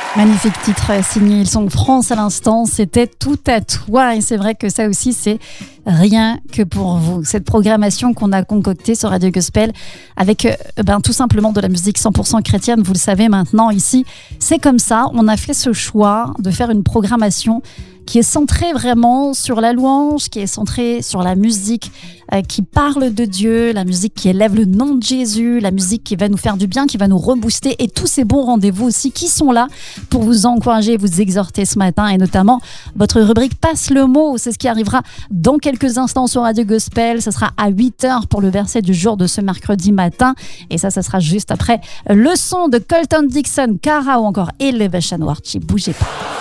Magnifique titre signé Hillsong France à l'instant, c'était Tout à toi et c'est vrai que ça aussi c'est rien que pour vous. Cette programmation qu'on a concoctée sur Radio Gospel avec tout simplement de la musique 100% chrétienne, vous le savez maintenant ici, c'est comme ça, on a fait ce choix de faire une programmation qui est centrée vraiment sur la louange, qui est centrée sur la musique qui parle de Dieu, la musique qui élève le nom de Jésus, la musique qui va nous faire du bien, qui va nous rebooster et tous ces bons rendez-vous aussi qui sont là pour vous encourager et vous exhorter ce matin et notamment votre rubrique Passe le mot, c'est ce qui arrivera dans quelques instants sur Radio Gospel, ce sera à 8h pour le verset du jour de ce mercredi matin et ça sera juste après le son de Colton Dixon, Cara ou encore Elevation Worship, bougez pas.